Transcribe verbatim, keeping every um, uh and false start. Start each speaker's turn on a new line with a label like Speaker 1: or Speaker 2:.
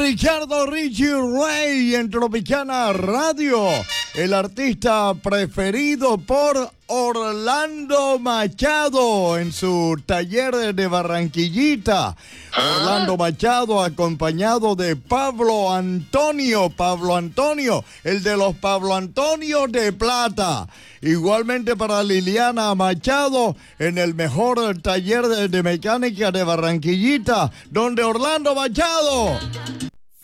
Speaker 1: Ricardo Richie Ray en Tropicana Radio, el artista preferido por Orlando Machado en su taller de Barranquillita. Orlando Machado acompañado de Pablo Antonio, Pablo Antonio, el de los Pablo Antonio de Plata. Igualmente para Liliana Machado en el mejor taller de, de mecánica de Barranquillita, donde Orlando Machado